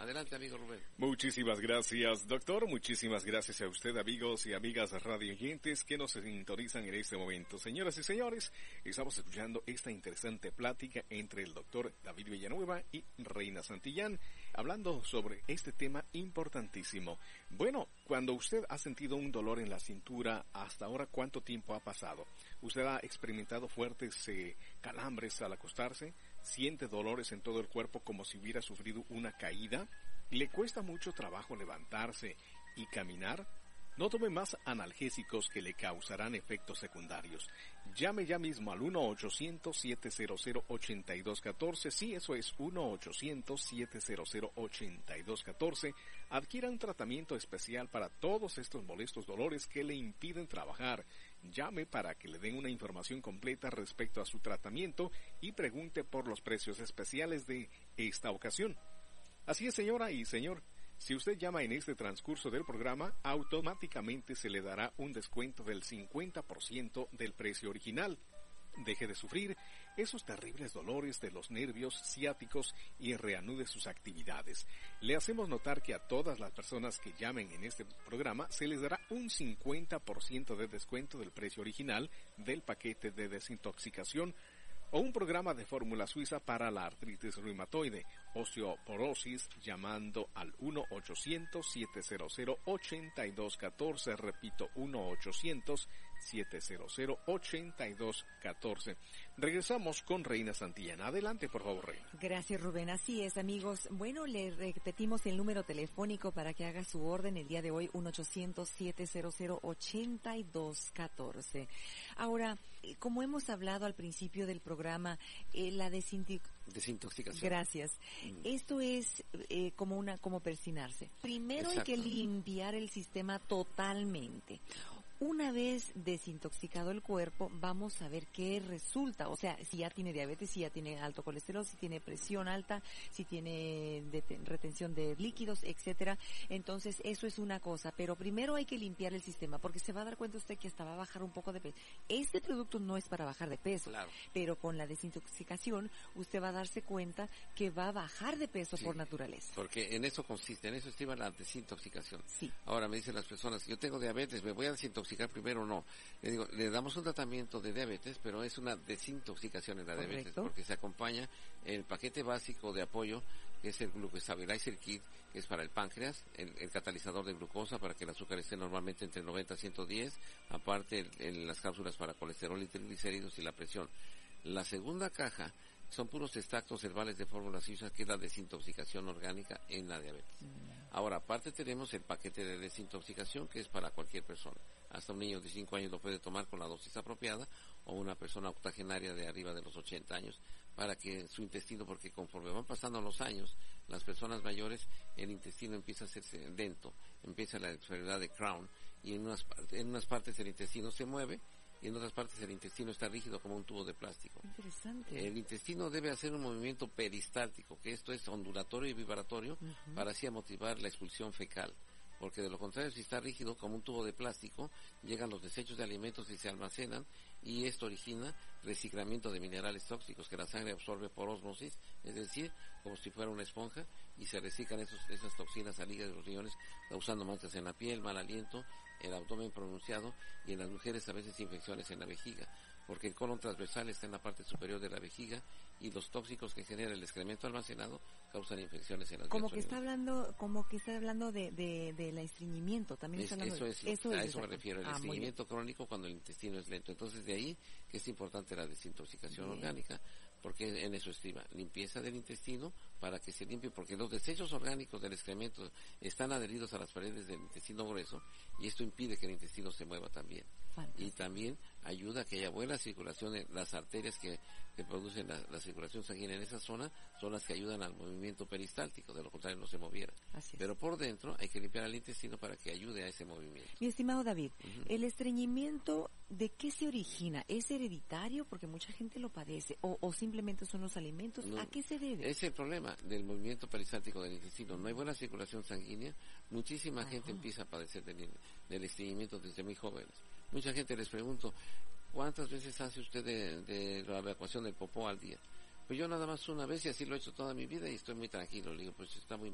Adelante, amigo Rubén. Muchísimas gracias, doctor. Muchísimas gracias a usted, amigos y amigas radioyentes que nos sintonizan en este momento. Señoras y señores, estamos escuchando esta interesante plática entre el doctor David Villanueva y Reina Santillán, hablando sobre este tema importantísimo. Bueno, cuando usted ha sentido un dolor en la cintura, hasta ahora, ¿cuánto tiempo ha pasado? ¿Usted ha experimentado fuertes calambres al acostarse? ¿Siente dolores en todo el cuerpo como si hubiera sufrido una caída? ¿Le cuesta mucho trabajo levantarse y caminar? No tome más analgésicos que le causarán efectos secundarios. Llame ya mismo al 1-800-700-8214. Sí, eso es 1-800-700-8214. Adquiera un tratamiento especial para todos estos molestos dolores que le impiden trabajar. Llame para que le den una información completa respecto a su tratamiento y pregunte por los precios especiales de esta ocasión. Así es, señora y señor. Si usted llama en este transcurso del programa, automáticamente se le dará un descuento del 50% del precio original. Deje de sufrir esos terribles dolores de los nervios ciáticos y reanude sus actividades. Le hacemos notar que a todas las personas que llamen en este programa se les dará un 50% de descuento del precio original del paquete de desintoxicación o un programa de fórmula suiza para la artritis reumatoide, osteoporosis, llamando al 1-800-700-8214, repito, 1-800-700-8214. Regresamos con Reina Santillán. Adelante, por favor, Reina. Gracias, Rubén. Así es, amigos. Bueno, le repetimos el número telefónico para que haga su orden el día de hoy, 1-800-700-8214. Ahora, como hemos hablado al principio del programa, la desintoxicación. Gracias. Esto es como persinarse. Primero hay que limpiar el sistema totalmente. Una vez desintoxicado el cuerpo, vamos a ver qué resulta. O sea, si ya tiene diabetes, si ya tiene alto colesterol, si tiene presión alta, si tiene retención de líquidos, etcétera. Entonces, eso es una cosa. Pero primero hay que limpiar el sistema, porque se va a dar cuenta usted que hasta va a bajar un poco de peso. Este producto no es para bajar de peso, claro, pero con la desintoxicación, usted va a darse cuenta que va a bajar de peso por naturaleza. Porque en eso consiste, en eso estima la desintoxicación. Sí. Ahora me dicen las personas, yo tengo diabetes, ¿me voy a desintoxicar primero o no? Le digo, le damos un tratamiento de diabetes, pero es una desintoxicación en la Correcto. diabetes, porque se acompaña el paquete básico de apoyo, que es el Glucostabilizer Kit, que es para el páncreas, el catalizador de glucosa para que el azúcar esté normalmente entre 90 a 110, aparte las cápsulas para colesterol y triglicéridos y la presión. La segunda caja son puros extractos herbales de fórmula suiza, que es la desintoxicación orgánica en la diabetes. Ahora, aparte tenemos el paquete de desintoxicación, que es para cualquier persona. Hasta un niño de 5 años lo puede tomar con la dosis apropiada, o una persona octogenaria de arriba de los 80 años, para que su intestino, porque conforme van pasando los años, las personas mayores, el intestino empieza a hacerse lento, empieza la enfermedad de Crohn, y en unas partes el intestino se mueve, y en otras partes el intestino está rígido como un tubo de plástico. Interesante. El intestino debe hacer un movimiento peristáltico, que esto es ondulatorio y vibratorio, para así motivar la expulsión fecal. Porque de lo contrario, si está rígido como un tubo de plástico, llegan los desechos de alimentos y se almacenan, y esto origina reciclamiento de minerales tóxicos que la sangre absorbe por ósmosis, es decir, como si fuera una esponja, y se reciclan esas toxinas al hígado y los riñones, causando manchas en la piel, mal aliento, el abdomen pronunciado, y en las mujeres a veces infecciones en la vejiga, porque el colon transversal está en la parte superior de la vejiga, y los tóxicos que genera el excremento almacenado causan infecciones en las vías urinarias. Como que está hablando del estreñimiento, también está hablando a eso me refiero, el estreñimiento crónico cuando el intestino es lento. Entonces de ahí que es importante la desintoxicación orgánica, porque en eso estima limpieza del intestino, para que se limpie, porque los desechos orgánicos del excremento están adheridos a las paredes del intestino grueso, y esto impide que el intestino se mueva también. Y también ayuda a que haya buena circulación en las arterias que producen la circulación sanguínea en esa zona, son las que ayudan al movimiento peristáltico, de lo contrario no se moviera. Pero por dentro hay que limpiar el intestino para que ayude a ese movimiento. Mi estimado David, ¿el estreñimiento de qué se origina? ¿Es hereditario? Porque mucha gente lo padece, o simplemente son los alimentos. No, ¿a qué se debe? Es el problema del movimiento peristáltico del intestino. No hay buena circulación sanguínea. Muchísima gente empieza a padecer del estreñimiento desde muy jóvenes. Mucha gente les pregunto, ¿cuántas veces hace usted de la evacuación del popó al día? Pues yo nada más una vez, y así lo he hecho toda mi vida, y estoy muy tranquilo. Le digo, pues está muy